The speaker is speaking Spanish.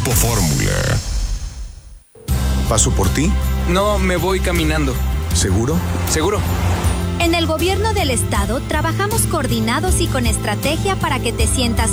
Grupo Fórmula. ¿Paso por ti? No, me voy caminando. ¿Seguro? ¿Seguro? En el gobierno del estado trabajamos coordinados y con estrategia para que te sientas